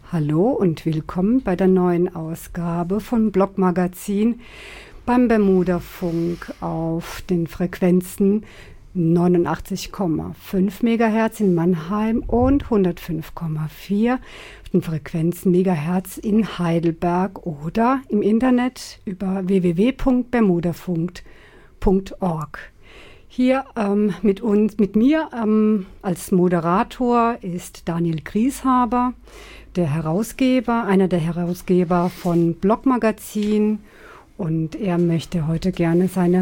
Hallo und willkommen bei der neuen Ausgabe von Blogmagazin beim Bermuda-Funk auf den Frequenzen 89,5 MHz in Mannheim und 105,4 auf den Frequenzen Megahertz in Heidelberg oder im Internet über www.bermudafunk.org. Hier mit mir als Moderator ist Daniel Grieshaber, einer der Herausgeber von Blogmagazin, und er möchte heute gerne seine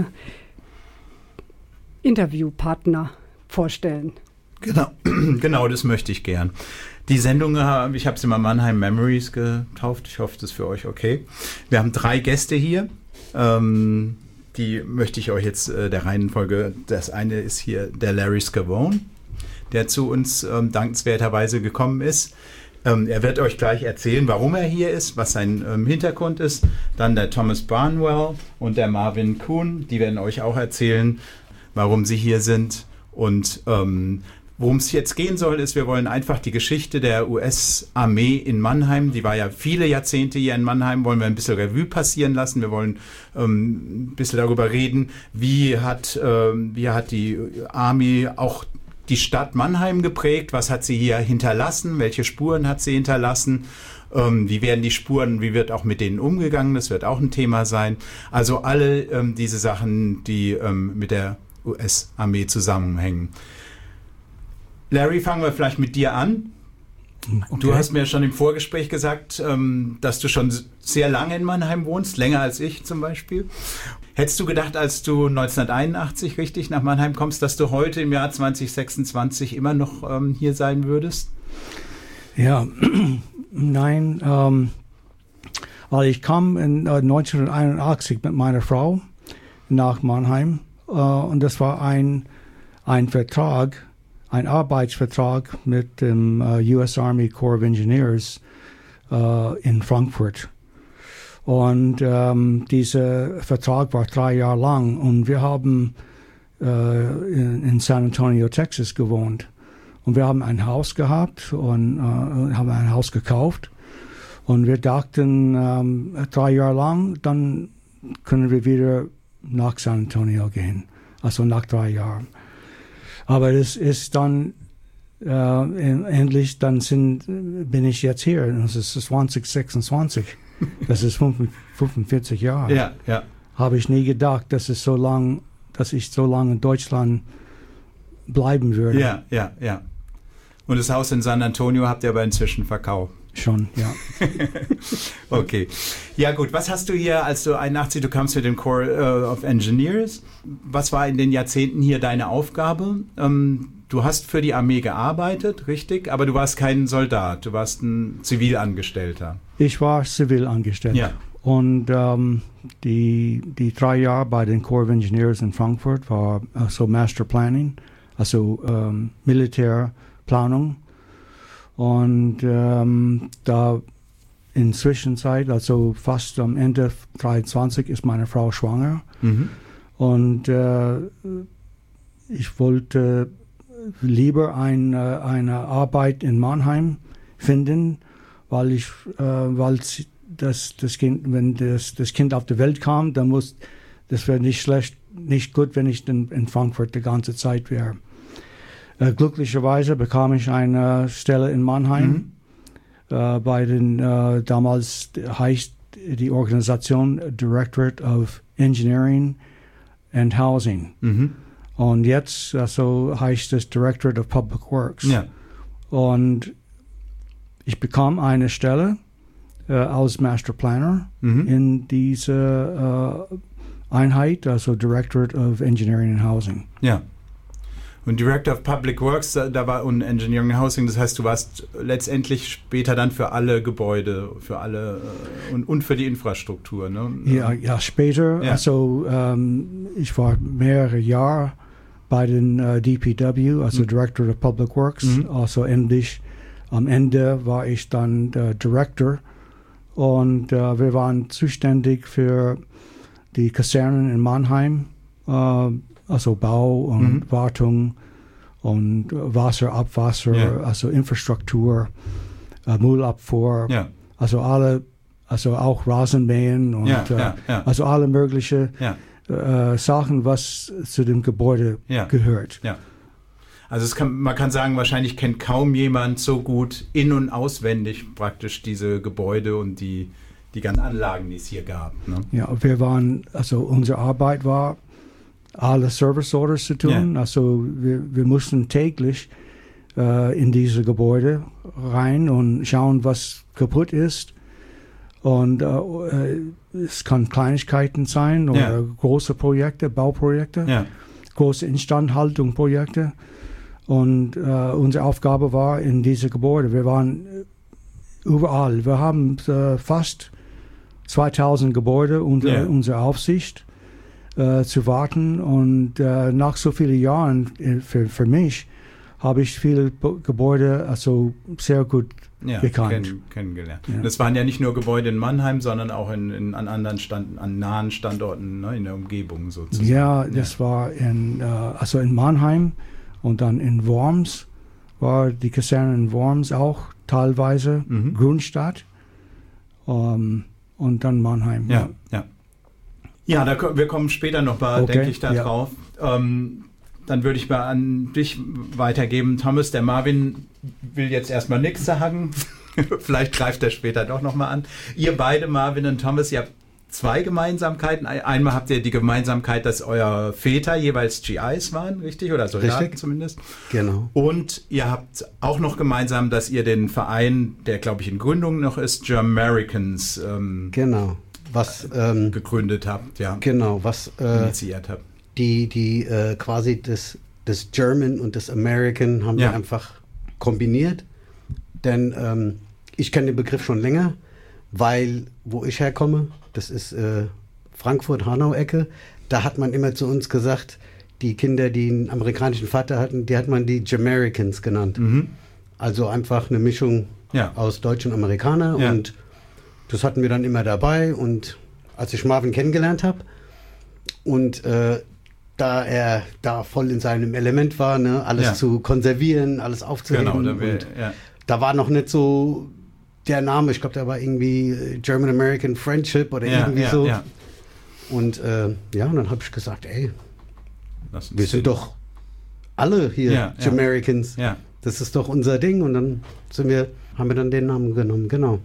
Interviewpartner vorstellen. Genau, das möchte ich gern. Die Sendung, ich habe sie mal Mannheim Memories getauft. Ich hoffe, das ist für euch okay. Wir haben 3 Gäste hier. Die möchte ich euch jetzt der Reihenfolge, das eine ist hier der Larry Scavone, der zu uns dankenswerterweise gekommen ist. Er wird euch gleich erzählen, warum er hier ist, was sein Hintergrund ist. Dann der Thomas Barnwell und der Marvin Kuhn, die werden euch auch erzählen, warum sie hier sind. Und worum es jetzt gehen soll, ist, wir wollen einfach die Geschichte der US-Armee in Mannheim, die war ja viele Jahrzehnte hier in Mannheim, wollen wir ein bisschen Revue passieren lassen. Wir wollen ein bisschen darüber reden, wie hat die Army auch die Stadt Mannheim geprägt, was hat sie hier hinterlassen, welche Spuren hat sie hinterlassen, wie werden die Spuren, wie wird auch mit denen umgegangen, das wird auch ein Thema sein. Also alle diese Sachen, die mit der US-Armee zusammenhängen. Larry, fangen wir vielleicht mit dir an. Okay. Du hast mir schon im Vorgespräch gesagt, dass du schon sehr lange in Mannheim wohnst, länger als ich zum Beispiel. Hättest du gedacht, als du 1981 richtig nach Mannheim kommst, dass du heute im Jahr 2026 immer noch hier sein würdest? Ja, nein. Weil ich kam in 1981 mit meiner Frau nach Mannheim und das war ein Vertrag, ein Arbeitsvertrag mit dem US Army Corps of Engineers in Frankfurt. Und dieser Vertrag war 3 Jahre lang und wir haben in San Antonio, Texas gewohnt. Und wir haben ein Haus gehabt und haben ein Haus gekauft. Und wir dachten, 3 Jahre lang, dann können wir wieder nach San Antonio gehen. Also nach 3 Jahren. Aber es ist dann endlich, bin ich jetzt hier. Das ist 2026. Das ist 45 Jahre. Ja. Habe ich nie gedacht, dass ich so lange in Deutschland bleiben würde. Ja. Und das Haus in San Antonio habt ihr aber inzwischen verkauft. Schon, ja. Okay. Ja gut, was hast du hier, als du 81, du kamst mit dem Corps of Engineers. Was war in den Jahrzehnten hier deine Aufgabe? Du hast für die Armee gearbeitet, richtig? Aber du warst kein Soldat, du warst ein Zivilangestellter. Ich war Zivilangestellter. Ja. Und die 3 Jahre bei den Corps of Engineers in Frankfurt war also Master Planning, also Militärplanung. Und da in Zwischenzeit, also fast am Ende 23, ist meine Frau schwanger. Mhm. Und ich wollte lieber eine Arbeit in Mannheim finden, weil das Kind, wenn das Kind auf die Welt kam, dann das wäre nicht gut, wenn ich in Frankfurt die ganze Zeit wäre. Glücklicherweise bekam ich eine Stelle in Mannheim bei den, damals heißt die Organisation Directorate of Engineering and Housing. Mhm. Und jetzt heißt es Directorate of Public Works. Ja. Und ich bekam eine Stelle als Master Planner in dieser Einheit, also Directorate of Engineering and Housing. Ja. Und Director of Public Works, da war und Engineering and Housing, das heißt, du warst letztendlich später dann für alle Gebäude, für alle und für die Infrastruktur, ne? Ja, später. Ja. Also ich war mehrere Jahre bei den DPW, also Director of Public Works. Also am Ende war ich dann Director und wir waren zuständig für die Kasernen in Mannheim, also Bau und Wartung und Wasser, Abwasser, also Infrastruktur, Müllabfuhr, also auch Rasenmähen und also alle möglichen Sachen, was zu dem Gebäude gehört. Ja. Also man kann sagen, wahrscheinlich kennt kaum jemand so gut in- und auswendig praktisch diese Gebäude und die ganzen Anlagen, die es hier gab. Ne? Ja, unsere Arbeit war, alle Service Orders zu tun. Also wir mussten täglich in diese Gebäude rein und schauen, was kaputt ist. Und es kann Kleinigkeiten sein oder große Projekte, Bauprojekte, große Instandhaltungsprojekte. Und unsere Aufgabe war in diese Gebäude. Wir waren überall. Wir haben fast 2000 Gebäude unter unserer Aufsicht zu warten. Und nach so vielen Jahren für mich habe ich viele Gebäude also sehr gut gekannt. Kennengelernt. Ja. Das waren ja nicht nur Gebäude in Mannheim, sondern auch an anderen an nahen Standorten, ne, in der Umgebung sozusagen. Ja, das war in Mannheim und dann in Worms, war die Kaserne in Worms auch teilweise, Grünstadt und dann Mannheim. Ja, wir kommen später noch mal, denke ich, da drauf. Dann würde ich mal an dich weitergeben. Thomas, der Marvin will jetzt erstmal nichts sagen. Vielleicht greift er später doch nochmal an. Ihr beide, Marvin und Thomas, ihr habt zwei Gemeinsamkeiten. Einmal habt ihr die Gemeinsamkeit, dass euer Väter jeweils GIs waren, richtig? Oder Soldaten zumindest. Genau. Und ihr habt auch noch gemeinsam, dass ihr den Verein, der glaube ich in Gründung noch ist, Germamericans gegründet habt. Ja. Genau, was initiiert habt. Die quasi das German und das American haben wir einfach kombiniert. Denn ich kenne den Begriff schon länger, weil wo ich herkomme, das ist Frankfurt-Hanau-Ecke, da hat man immer zu uns gesagt, die Kinder, die einen amerikanischen Vater hatten, die hat man die Jamericans genannt. Also einfach eine Mischung aus Deutsch und Amerikaner. Und das hatten wir dann immer dabei. Und als ich Marvin kennengelernt habe und da er da voll in seinem Element war, ne, alles zu konservieren, alles aufzuheben. Genau, da war noch nicht so der Name, ich glaube, der war irgendwie German American Friendship oder irgendwie so. Ja. Und und dann habe ich gesagt, ey, wir sind doch alle hier Jamericans. Ja. Das ist doch unser Ding. Und dann haben wir dann den Namen genommen, genau.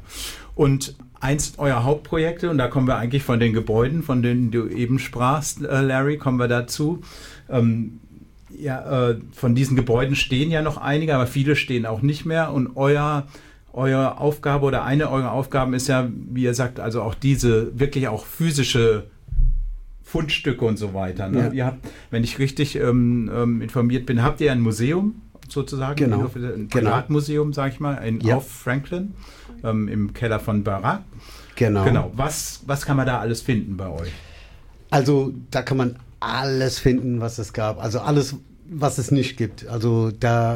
Und eins eurer Hauptprojekte, und da kommen wir eigentlich von den Gebäuden, von denen du eben sprachst, Larry, kommen wir dazu. Von diesen Gebäuden stehen ja noch einige, aber viele stehen auch nicht mehr. Und eure Aufgabe oder eine eurer Aufgaben ist ja, wie ihr sagt, also auch diese wirklich auch physische Fundstücke und so weiter. Ne? Ja. Ihr habt, wenn ich richtig informiert bin, habt ihr ein Museum sozusagen, ein Privatmuseum, sag ich mal, auf Franklin, im Keller von Barak. Genau. Was kann man da alles finden bei euch? Also da kann man alles finden, was es gab. Also alles, was es nicht gibt. Also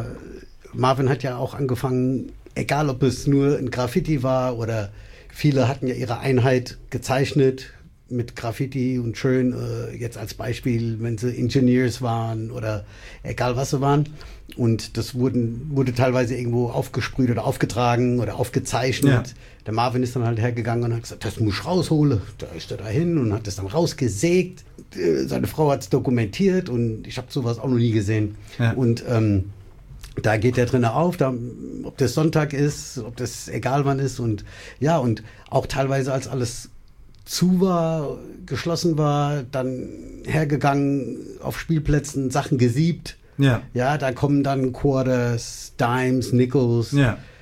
Marvin hat ja auch angefangen, egal ob es nur ein Graffiti war oder viele hatten ja ihre Einheit gezeichnet mit Graffiti und schön, jetzt als Beispiel, wenn sie Engineers waren oder egal was sie waren. Und das wurde teilweise irgendwo aufgesprüht oder aufgetragen oder aufgezeichnet. Ja. Der Marvin ist dann halt hergegangen und hat gesagt, das muss ich rausholen. Da ist er dahin und hat das dann rausgesägt. Seine Frau hat es dokumentiert und ich habe sowas auch noch nie gesehen. Ja. Und da geht der drin auf, ob das Sonntag ist, ob das egal wann ist. Und ja, und auch teilweise, als alles zu war, geschlossen war, dann hergegangen, auf Spielplätzen Sachen gesiebt. Ja, da kommen dann Quarters, Dimes, Nickels,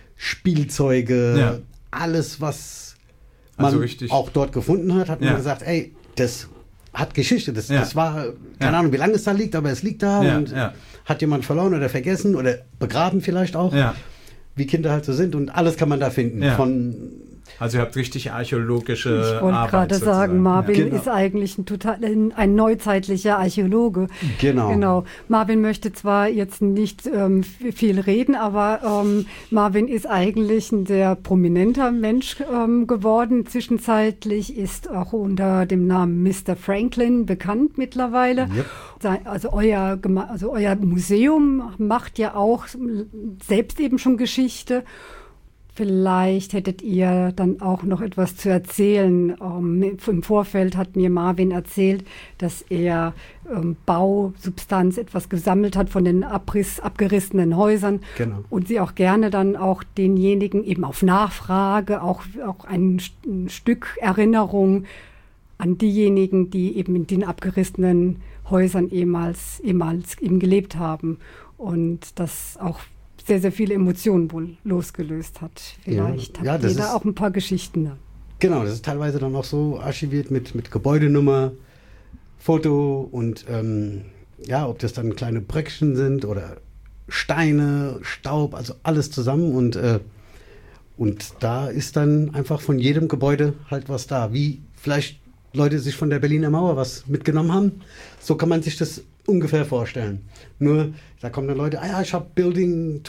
Spielzeuge, alles, was man auch dort gefunden hat, man gesagt, ey, das hat Geschichte. Das war, keine Ahnung, wie lange es da liegt, aber es liegt da und hat jemand verloren oder vergessen oder begraben vielleicht auch, wie Kinder halt so sind und alles kann man da finden. Also ihr habt richtig archäologische Arbeit. Ich wollte gerade sagen, Marvin ist eigentlich ein neuzeitlicher Archäologe. Genau. Marvin möchte zwar jetzt nicht viel reden, aber Marvin ist eigentlich ein sehr prominenter Mensch geworden. Zwischenzeitlich ist auch unter dem Namen Mr. Franklin bekannt mittlerweile. Yep. Also euer Museum macht ja auch selbst eben schon Geschichte. Vielleicht hättet ihr dann auch noch etwas zu erzählen. Im Vorfeld hat mir Marvin erzählt, dass er Bausubstanz etwas gesammelt hat von den abgerissenen Häusern. Genau. Und sie auch gerne dann auch denjenigen eben auf Nachfrage, auch ein Stück Erinnerung an diejenigen, die eben in den abgerissenen Häusern ehemals eben gelebt haben. Und das auch sehr, sehr viele Emotionen wohl losgelöst hat. Vielleicht habt ihr da auch ein paar Geschichten. Genau, das ist teilweise dann auch so archiviert mit Gebäudenummer, Foto und ob das dann kleine Bröckchen sind oder Steine, Staub, also alles zusammen und da ist dann einfach von jedem Gebäude halt was da. Wie vielleicht Leute sich von der Berliner Mauer was mitgenommen haben, so kann man sich das ungefähr vorstellen. Nur, da kommen dann Leute, ich habe Building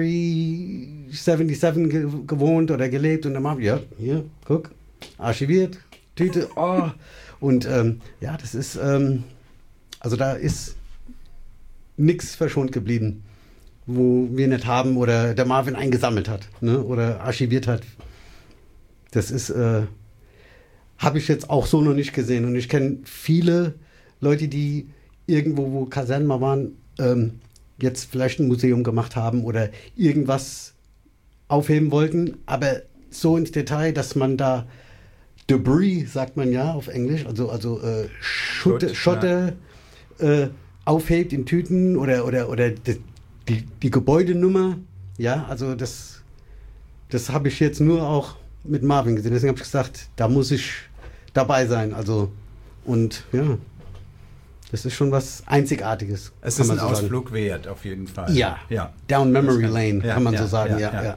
2377 gewohnt oder gelebt und dann machen wir, hier, guck, archiviert, Tüte, und das ist, also da ist nichts verschont geblieben, wo wir nicht haben oder der Marvin eingesammelt hat, ne, oder archiviert hat. Das ist, habe ich jetzt auch so noch nicht gesehen und ich kenne viele Leute, die irgendwo, wo Kasernen mal waren, jetzt vielleicht ein Museum gemacht haben oder irgendwas aufheben wollten, aber so ins Detail, dass man da Debris, sagt man ja auf Englisch, also Schotter aufhebt in Tüten oder die Gebäudenummer, ja, also das habe ich jetzt nur auch mit Marvin gesehen, deswegen habe ich gesagt, da muss ich dabei sein, also und ja. Das ist schon was Einzigartiges. Es ist ein Ausflug wert, auf jeden Fall. Ja. Down Memory Lane, kann man so sagen. Ja.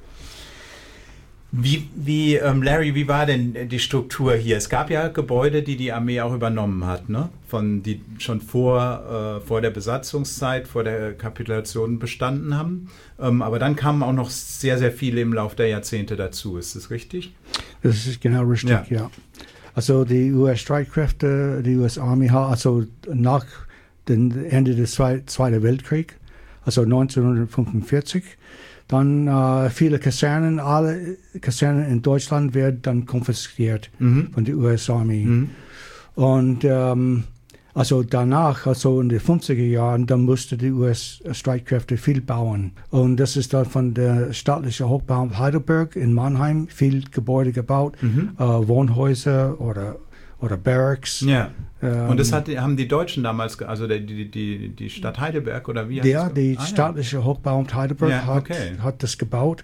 Larry, wie war denn die Struktur hier? Es gab ja Gebäude, die Armee auch übernommen hat, ne? Die schon vor der Besatzungszeit, vor der Kapitulation bestanden haben. Aber dann kamen auch noch sehr, sehr viele im Laufe der Jahrzehnte dazu. Ist das richtig? Das ist genau richtig, ja. Also die US-Streitkräfte, die US-Army hat, also nach dem Ende des Zweiten Weltkriegs, also 1945, dann viele Kasernen, alle Kasernen in Deutschland werden dann konfisziert von der US-Army. Und also danach, also in den 50er Jahren, dann musste die US-Streitkräfte viel bauen. Und das ist dann von der staatlichen Hochbauamt Heidelberg in Mannheim viel Gebäude gebaut, Wohnhäuser oder Barracks. Ja. Und das haben die Deutschen damals, also die Stadt Heidelberg oder wie? Ja, die staatliche Hochbauamt Heidelberg hat das gebaut.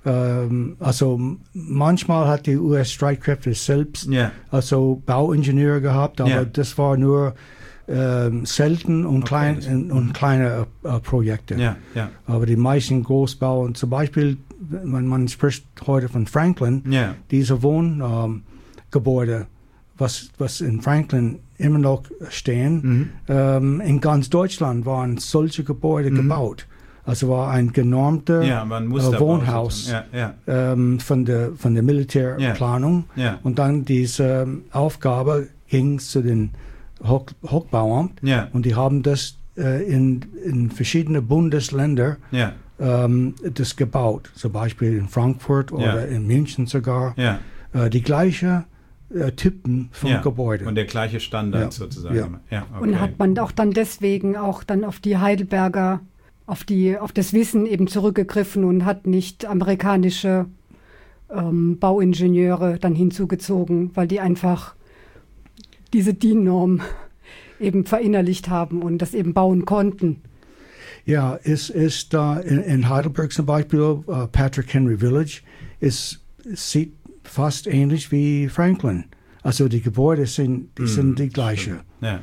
Also manchmal hat die US-Streitkräfte selbst also Bauingenieure gehabt, aber das war nur selten und kleine Projekte. Aber die meisten Großbauen, zum Beispiel, man spricht heute von Franklin, diese Wohngebäude, was in Franklin immer noch stehen, in ganz Deutschland waren solche Gebäude gebaut. Also war ein genormter Wohnhaus von der Militärplanung. Und dann diese Aufgabe ging zu den Hochbauamt und die haben das in verschiedene Bundesländer das gebaut. Zum Beispiel in Frankfurt oder in München sogar. Die gleiche Typen von Gebäuden. Und der gleiche Standard sozusagen. Und hat man auch dann deswegen auch dann auf die Heidelberger auf das Wissen eben zurückgegriffen und hat nicht amerikanische Bauingenieure dann hinzugezogen, weil die einfach diese DIN-Norm eben verinnerlicht haben und das eben bauen konnten. Ja, es ist in Heidelberg zum Beispiel, Patrick Henry Village, sieht fast ähnlich wie Franklin. Also die Gebäude sind die gleichen.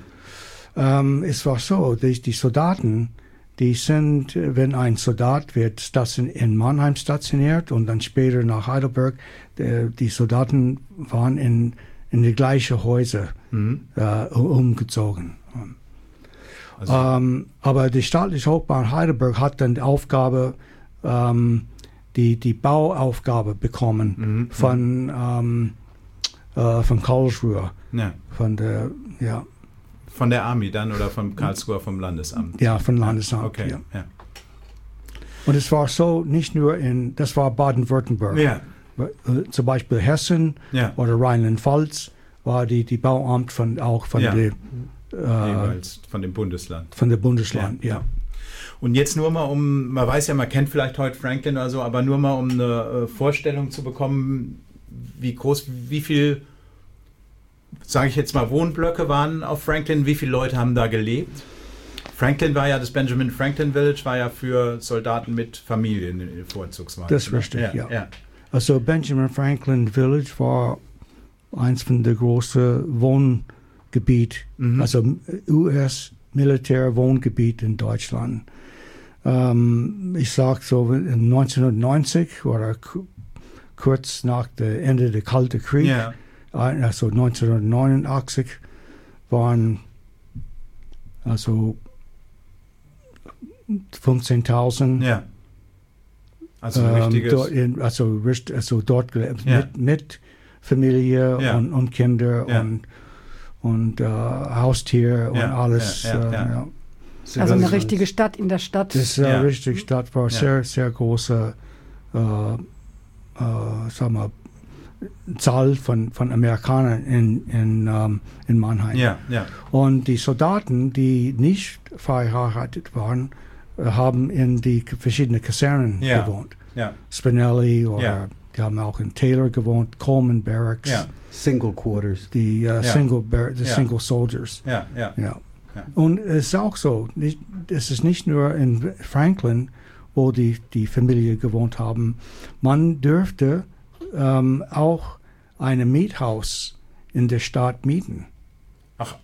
Es war so, die Soldaten, die sind, wenn ein Soldat wird in Mannheim stationiert und dann später nach Heidelberg, die Soldaten waren in die gleichen Häuser umgezogen. Aber die staatliche Hochbahn Heidelberg hat dann die Aufgabe, die Bauaufgabe bekommen von Karlsruhe. Von der Army dann oder von Karlsruhe vom Landesamt? Ja, vom Landesamt. Okay. Und es war so, nicht nur das war Baden-Württemberg. Ja. Zum Beispiel Hessen oder Rheinland-Pfalz war die Bauamt jeweils von dem Bundesland. Von dem Bundesland, ja. Und jetzt nur mal man weiß ja, man kennt vielleicht heute Franklin oder so, aber nur mal um eine Vorstellung zu bekommen, wie viel, sage ich jetzt mal, Wohnblöcke waren auf Franklin, wie viele Leute haben da gelebt? Franklin war ja, das Benjamin Franklin Village war ja für Soldaten mit Familien vorzugsweise. Das ist richtig, ja. Also Benjamin Franklin Village war eins von der großen Wohngebiet, also US-Militär-Wohngebiet in Deutschland. Ich sage so 1990 oder kurz nach dem Ende des Kalten Krieges, also 1989, waren also 15.000. Ja. Also dort gelebt mit Familie und Kinder und Haustier und alles. Also eine richtige Stadt in der Stadt. Das ist eine richtige Stadt, war sehr, sehr große Zahl von Amerikanern in Mannheim. Und die Soldaten, die nicht verheiratet waren, haben in die verschiedenen Kasernen gewohnt. Spinelli oder die haben auch in Taylor gewohnt, Coleman Barracks. Single Quarters. Die Single Soldiers. Und es ist auch so, es ist nicht nur in Franklin, wo die Familie gewohnt haben. Man dürfte auch ein Miethaus in der Stadt mieten. Ach,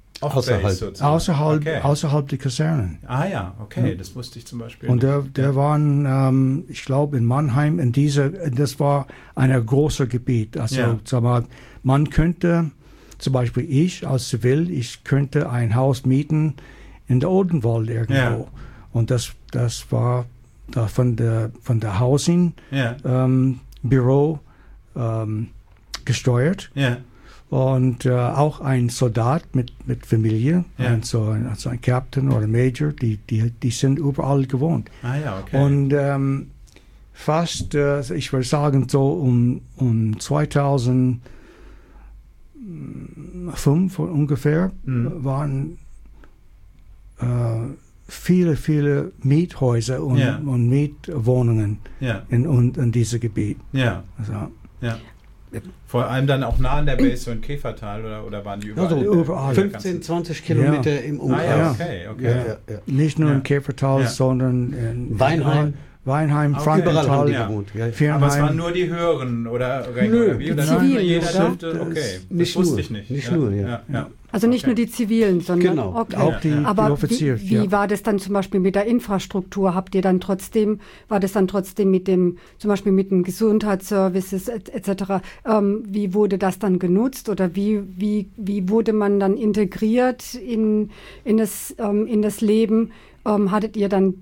außerhalb der Kasernen. Ah ja, okay, das wusste ich zum Beispiel. Und der waren, ich glaube, in Mannheim, das war ein großes Gebiet. Also sag mal, man könnte, zum Beispiel ich als Zivil, ich könnte ein Haus mieten in der Odenwald irgendwo. Und das war da von der Housing Büro gesteuert. Und auch ein Soldat mit Familie, also ein Captain oder Major, die sind überall gewohnt. Ah ja, okay. Und fast, ich würde sagen, so um 2005 ungefähr waren viele Miethäuser und Mietwohnungen in diesem Gebiet. Also, vor allem dann auch nah an der Base und Käfertal oder waren die überall? Also überall. 15, 20 Kilometer im Umkreis. Okay. Nicht nur in Käfertal, sondern in Weinheim, Frankenthal, Viernheim. Aber es waren nur die höheren oder Nö, die Zivilen, jeder durfte, okay, das wusste ich nicht. Nicht nur. Also nicht nur die Zivilen, sondern auch die Offiziere. Wie war das dann zum Beispiel mit der Infrastruktur? War das dann trotzdem mit dem, zum Beispiel mit den Gesundheitsservices etc.? Wie wurde das dann genutzt oder wie wurde man dann integriert in das Leben? Hattet ihr dann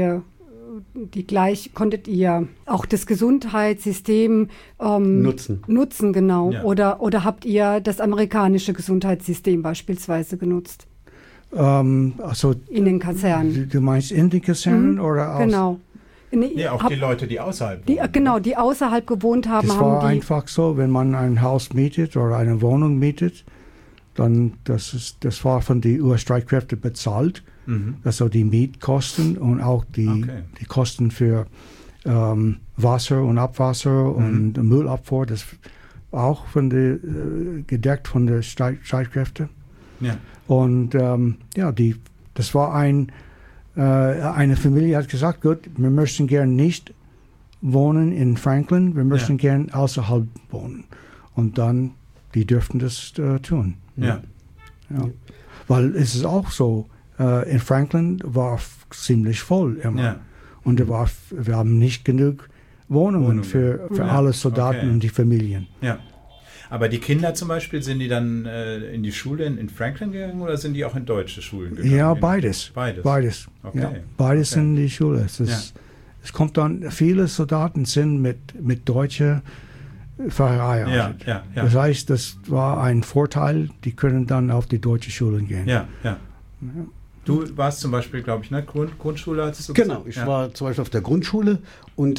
konntet ihr auch das Gesundheitssystem nutzen genau. Ja. Oder habt ihr das amerikanische Gesundheitssystem beispielsweise genutzt? Also in den Kasernen. Du meinst in den Kasernen oder aus? Genau. Die Leute, die außerhalb wohnen. Genau, die außerhalb gewohnt haben. Das war einfach so, wenn man ein Haus mietet oder eine Wohnung mietet, dann das war von den US-Streitkräften bezahlt. Also die Mietkosten und auch die Kosten für Wasser und Abwasser und Müllabfuhr, das auch gedeckt von den Streitkräften. Ja. Und das war eine Familie, hat gesagt, gut, wir möchten gern nicht wohnen in Franklin, wir möchten gern außerhalb wohnen. Und dann, die dürften das tun. Ja. Weil es ist auch so, in Franklin war ziemlich voll immer. Ja. Und wir haben nicht genug Wohnungen für alle Soldaten und die Familien. Ja. Aber die Kinder zum Beispiel, sind die dann in die Schule in Franklin gegangen oder sind die auch in deutsche Schulen gegangen? Ja, beides. Okay. Ja, beides sind in die Schule. Es Es kommt dann, viele Soldaten sind mit Deutschen verheiratet. Ja. Das heißt, das war ein Vorteil, die können dann auf die deutsche Schulen gehen. Ja. Du warst zum Beispiel, glaube ich, Grundschule hattest du gesagt? Genau, ich war zum Beispiel auf der Grundschule und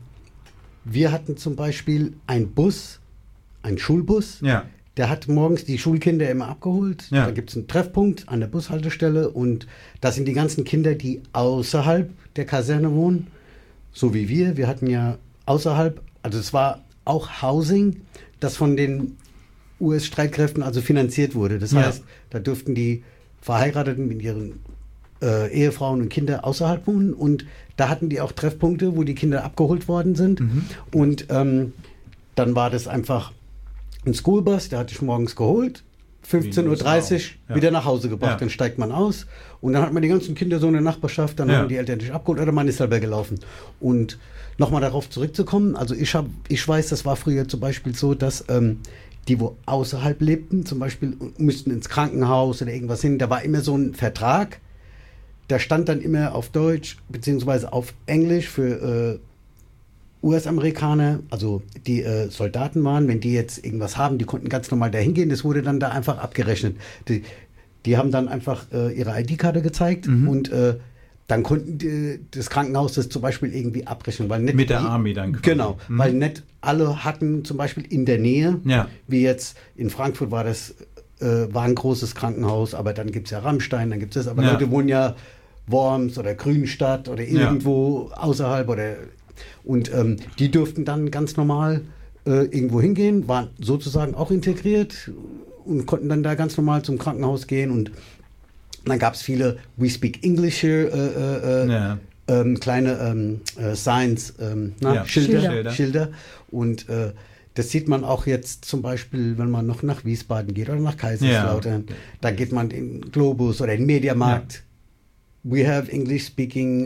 wir hatten zum Beispiel einen Schulbus, der hat morgens die Schulkinder immer abgeholt. Da gibt es einen Treffpunkt an der Bushaltestelle und da sind die ganzen Kinder, die außerhalb der Kaserne wohnen, so wie wir. Wir hatten ja außerhalb, also es war auch Housing, das von den US-Streitkräften also finanziert wurde. Das heißt, da durften die Verheirateten mit ihren Ehefrauen und Kindern außerhalb wohnen und da hatten die auch Treffpunkte, wo die Kinder abgeholt worden sind. Und dann war das einfach ein Schoolbus, der hat dich morgens geholt, 15:30 Uhr wieder nach Hause gebracht, dann steigt man aus und dann hat man die ganzen Kinder so in der Nachbarschaft, dann haben die Eltern dich abgeholt oder man ist selber gelaufen. Und nochmal darauf zurückzukommen, also ich weiß, das war früher zum Beispiel so, dass die, wo außerhalb lebten, zum Beispiel müssten ins Krankenhaus oder irgendwas hin, da war immer so ein Vertrag, der stand dann immer auf Deutsch beziehungsweise auf Englisch für US-Amerikaner, also die Soldaten waren, wenn die jetzt irgendwas haben, die konnten ganz normal dahin gehen, das wurde dann da einfach abgerechnet. Die haben dann einfach ihre ID-Karte gezeigt und dann konnten das Krankenhaus das zum Beispiel irgendwie abrechnen. Weil nicht mit der Army dann quasi. Genau, weil nicht alle hatten zum Beispiel in der Nähe, wie jetzt in Frankfurt war ein großes Krankenhaus, aber dann gibt es ja Rammstein, dann gibt es das, aber Leute wohnen ja Worms oder Grünstadt oder irgendwo außerhalb und die durften dann ganz normal irgendwo hingehen, waren sozusagen auch integriert und konnten dann da ganz normal zum Krankenhaus gehen und dann gab es viele We Speak English here, kleine Signs, Schilder. Und das sieht man auch jetzt zum Beispiel, wenn man noch nach Wiesbaden geht oder nach Kaiserslautern. Da geht man in Globus oder in den Mediamarkt. We have English speaking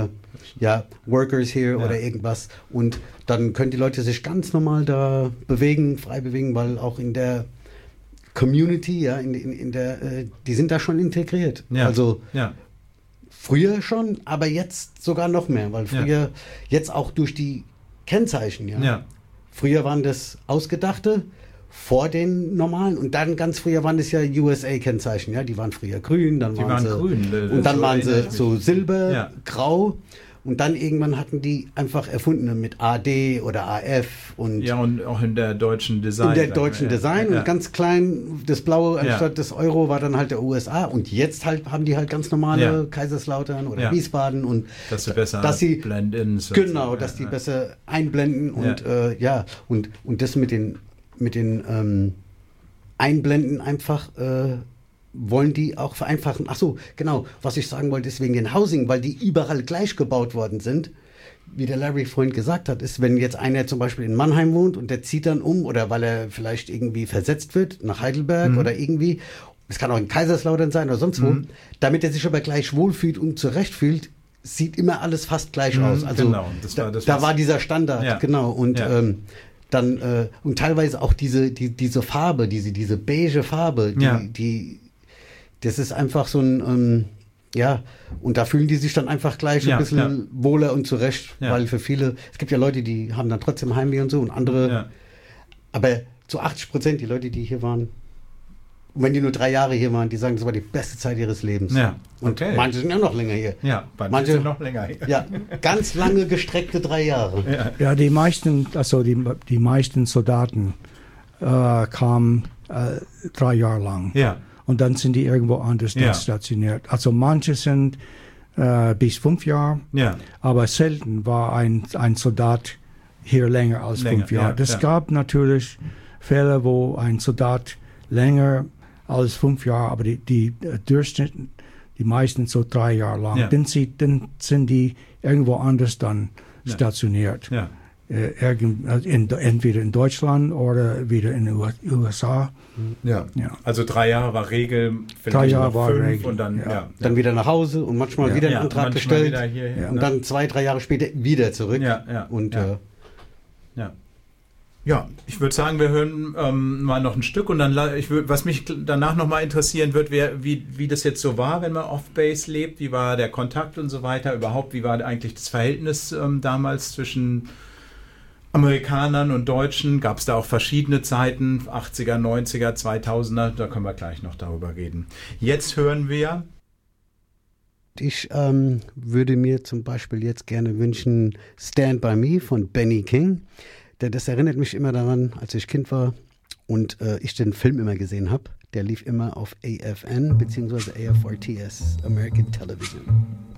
workers here oder irgendwas. Und dann können die Leute sich ganz normal da frei bewegen, weil auch in der Community, die sind da schon integriert. Also früher schon, aber jetzt sogar noch mehr, weil früher, jetzt auch durch die Kennzeichen, früher waren das ausgedachte vor den normalen und dann ganz früher waren das ja USA-Kennzeichen, die waren früher grün, dann waren sie grün, und dann waren sie so silber, grau. Und dann irgendwann hatten die einfach erfunden mit AD oder AF. Und auch in der deutschen Design. In der deutschen Design und ganz klein, das Blaue anstatt des Euro war dann halt der USA. Und jetzt halt haben die halt ganz normale Kaiserslautern oder Wiesbaden. Und dass sie besser blenden. Genau, dass die besser einblenden. Und und das mit den Einblenden einfach wollen die auch vereinfachen. Ach so, genau, was ich sagen wollte, ist wegen den Housing, weil die überall gleich gebaut worden sind. Wie der Larry vorhin gesagt hat, ist, wenn jetzt einer zum Beispiel in Mannheim wohnt und der zieht dann um oder weil er vielleicht irgendwie versetzt wird nach Heidelberg oder irgendwie, es kann auch in Kaiserslautern sein oder sonst wo, damit er sich aber gleich wohlfühlt und zurechtfühlt, sieht immer alles fast gleich aus. Also genau, da war dieser Standard, genau. Und dann und teilweise auch diese Farbe, diese beige Farbe, das ist einfach so ein, und da fühlen die sich dann einfach gleich ein bisschen wohler und zurecht, weil für viele, es gibt ja Leute, die haben dann trotzdem Heimweh und so und andere, aber zu 80% die Leute, die hier waren, und wenn die nur 3 Jahre hier waren, die sagen, das war die beste Zeit ihres Lebens. Ja, und manche sind ja noch länger hier. Ja, manche sind noch länger hier. Ja, ganz lange gestreckte 3 Jahre. Ja, die meisten Soldaten kamen 3 Jahre lang. Ja. Und dann sind die irgendwo anders stationiert. Also manche sind bis 5 Jahre, aber selten war ein Soldat hier länger als 5 Jahre. Es gab natürlich Fälle, wo ein Soldat länger als 5 Jahre, aber die Durchschnitt, die meisten so 3 Jahre lang. Ja. Dann sind die irgendwo anders dann stationiert. Ja. Entweder in Deutschland oder wieder in den USA. Ja. Also 3 Jahre war Regel, vielleicht 3 Jahre war 5 Regel. Und dann, dann wieder nach Hause und manchmal wieder einen Antrag gestellt und dann 2, 3 Jahre später wieder zurück. Ja, ich würde sagen, wir hören mal noch ein Stück und dann, was mich danach nochmal interessieren wird, wie das jetzt so war, wenn man off-base lebt, wie war der Kontakt und so weiter, überhaupt, wie war eigentlich das Verhältnis damals zwischen Amerikanern und Deutschen, gab es da auch verschiedene Zeiten, 80er, 90er, 2000er, da können wir gleich noch darüber reden. Jetzt hören wir Ich würde mir zum Beispiel jetzt gerne wünschen Stand By Me von Benny King. Das erinnert mich immer daran, als ich Kind war und ich den Film immer gesehen habe. Der lief immer auf AFN bzw. AFRTS, American Television.